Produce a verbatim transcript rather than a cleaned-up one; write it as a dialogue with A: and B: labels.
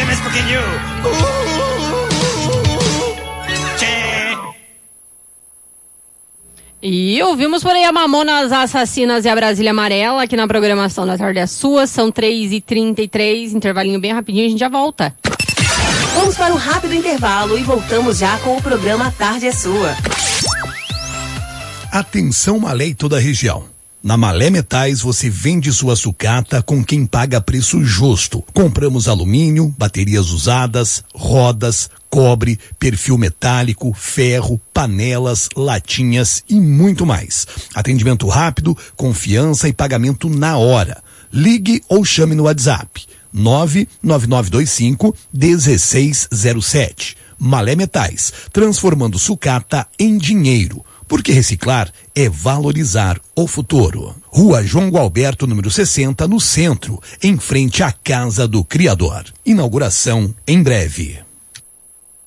A: Dale mais pouquinho.
B: E ouvimos por aí a Mamonas Assassinas e a Brasília Amarela aqui na programação da Tarde é Sua. São três e trinta e três, intervalinho bem rapidinho, a gente já volta.
C: Vamos para um rápido intervalo e voltamos já com o programa Tarde é Sua.
D: Atenção Malé e toda a região. Na Malé Metais você vende sua sucata com quem paga preço justo. Compramos alumínio, baterias usadas, rodas, cobre, perfil metálico, ferro, panelas, latinhas e muito mais. Atendimento rápido, confiança e pagamento na hora. Ligue ou chame no WhatsApp nove nove nove dois cinco um seis zero sete. Malé Metais, transformando sucata em dinheiro. Porque reciclar é valorizar o futuro. Rua João Gualberto, número sessenta, no centro, em frente à Casa do Criador. Inauguração em breve.